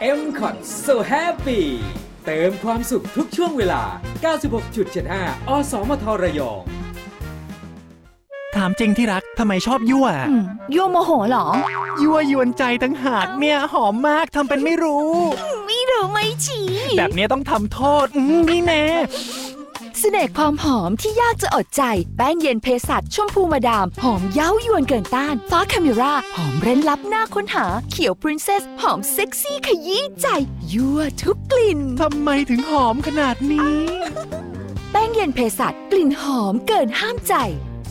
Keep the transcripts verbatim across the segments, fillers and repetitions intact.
เอ็ม คอท So Happy เติมความสุขทุกช่วงเวลา เก้าสิบหกจุดเจ็ดห้า อสมทระยองถามจริงที่รักทำไมชอบยั่วยั่วโมโหเหรอยั่วยวนใจตั้งหากเนี่ยหอมมากทำเป็นไม่รู้ไม่รู้ไม่ชี้แบบนี้ต้องทำโทษนี่แน่เสน่ห์ความหอมที่ยากจะอดใจแป้งเย็นเภสัชชมพูมาดามหอมเย้ายวนเกินต้านฟ้าคาเมราหอมเร้นลับน่าค้นหาเขียวพรินเซสหอมเซ็กซี่ขยี้ใจยั่วทุกกลิ่นทำไมถึงหอมขนาดนี้แป้งเย็นเภสัชกลิ่นหอมเกินห้ามใจ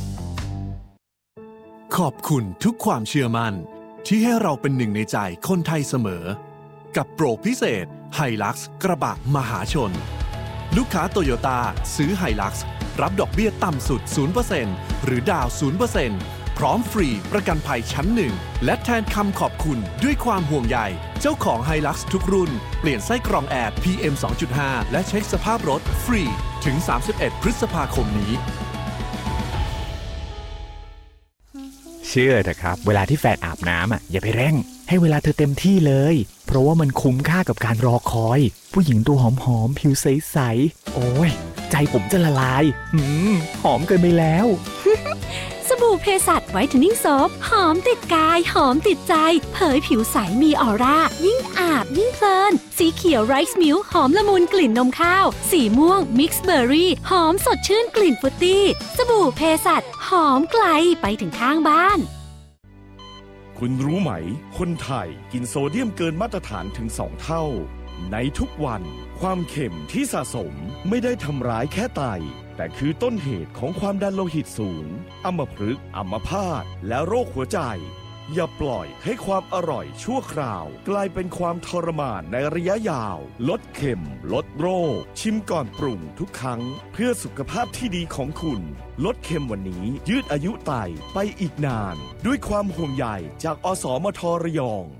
ขอบคุณทุกความเชื่อมั่นที่ให้เราเป็นหนึ่งในใจคนไทยเสมอกับโปรพิเศษ Hilux กระบะมหาชนลูกค้าโตโยต้าซื้อ Hilux รับดอกเบี้ยต่ำสุด ศูนย์เปอร์เซ็นต์ หรือดาว ศูนย์เปอร์เซ็นต์ พร้อมฟรีประกันภัยชั้นหนึ่งและแทนคำขอบคุณด้วยความห่วงใยเจ้าของ Hilux ทุกรุ่นเปลี่ยนไส้กรองแอร์ พี เอ็ม สองจุดห้า และเช็คสภาพรถฟรีถึงสามสิบเอ็ดพฤษภาคมนี้เชื่อเถอะครับเวลาที่แฟนอาบน้ำอ่ะอย่าไปเร่งให้เวลาเธอเต็มที่เลยเพราะว่ามันคุ้มค่ากับการรอคอยผู้หญิงตัวหอมๆผิวใสๆโอ้ยใจผมจะละลายหืมหอมเกินไปแล้วสบู่เภสัชไวท์เทนนิ่งโซฟหอมติดกายหอมติดใจเผยผิวใสมีออร่ายิ่งอาบยิ่งเพลินสีเขียวไรซ์มิลค์หอมละมุนกลิ่นนมข้าวสีม่วงมิกซ์เบอร์รี่หอมสดชื่นกลิ่นฟรุตตี้สบู่เภสัชหอมไกลไปถึงข้างบ้านคุณรู้ไหมคนไทยกินโซเดียมเกินมาตรฐานถึงสองเท่าในทุกวันความเค็มที่สะสมไม่ได้ทำร้ายแค่ไตแต่คือต้นเหตุของความดันโลหิตสูงอัมพฤกษ์อัมพาตและโรคหัวใจอย่าปล่อยให้ความอร่อยชั่วคราวกลายเป็นความทรมานในระยะยาวลดเค็มลดโรคชิมก่อนปรุงทุกครั้งเพื่อสุขภาพที่ดีของคุณลดเค็มวันนี้ยืดอายุไตไปอีกนานด้วยความห่วงใยจากอสมทระยอง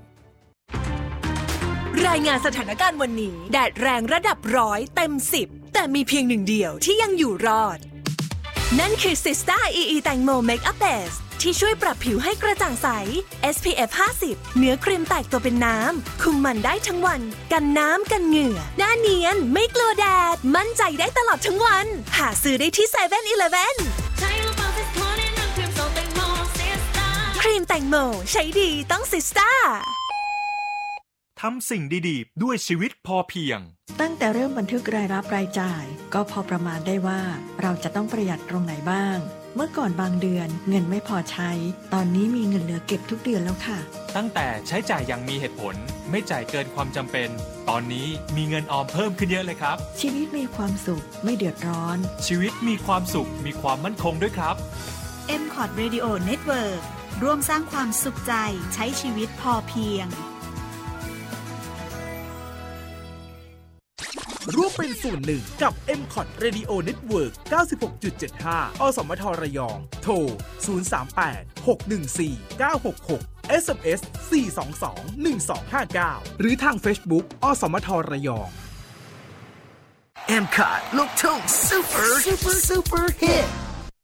รายงานสถานการณ์วันนี้แดดแรงระดับร้อยเต็มสิบแต่มีเพียงหนึ่งเดียวที่ยังอยู่รอดนั่นคือ Sista อี อี แตงโม Makeup Base ที่ช่วยปรับผิวให้กระจ่างใส เอส พี เอฟ ห้าสิบเนื้อครีมแตกตัวเป็นน้ำคุมมันได้ทั้งวันกันน้ำกันเหงื่อหน้าเนียนไม่กลัวแดดมั่นใจได้ตลอดทั้งวันหาซื้อได้ที่ เซเว่น อีเลฟเว่น ครีมแตงโมใช้ดีต้อง Sista ทำสิ่งดีๆด้วยชีวิตพอเพียงตั้งแต่เริ่มบันทึกรายรับรายจ่ายก็พอประมาณได้ว่าเราจะต้องประหยัดตรงไหนบ้างเมื่อก่อนบางเดือนเงินไม่พอใช้ตอนนี้มีเงินเหลือเก็บทุกเดือนแล้วค่ะตั้งแต่ใช้จ่ายอย่างมีเหตุผลไม่จ่ายเกินความจำเป็นตอนนี้มีเงินออมเพิ่มขึ้นเยอะเลยครับชีวิตมีความสุขไม่เดือดร้อนชีวิตมีความสุขมีความมั่นคงด้วยครับเอ็ม คอท Radio Network ร่วมสร้างความสุขใจใช้ชีวิตพอเพียงร่วมเป็นส่วนหนึ่งกับ เอ็ม คอท Radio Network เก้าสิบหกจุดเจ็ดห้า อสมทระยองโทรศูนย์ สาม แปด หก หนึ่ง สี่ เก้า หก หก เอส เอ็ม เอส สี่ สอง สอง หนึ่ง สอง ห้า เก้า หรือทาง Facebook อสมทระยองเอ็ม คอท ลูกทุ่ง Super Super Super Hit